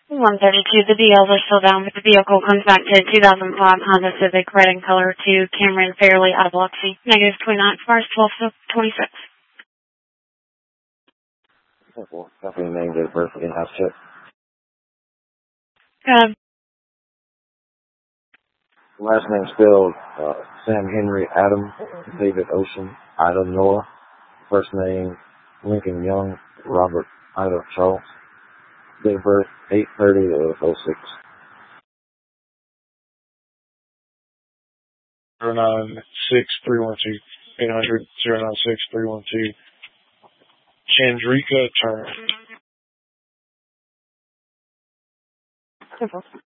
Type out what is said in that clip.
132, the DLs are still down, but the vehicle comes back to 2005 Honda Civic, red in color, to Cameron Fairley out of Biloxi. Negative 29, cars 12 to 26. Company name, date of birth, in-house check. Last name spelled Sam Henry Adam David Ocean Ida Noah. First name Lincoln Young Robert Ida Charles. Date of birth 8/30/06. 096-312 800-096-312. Chandrika Turner.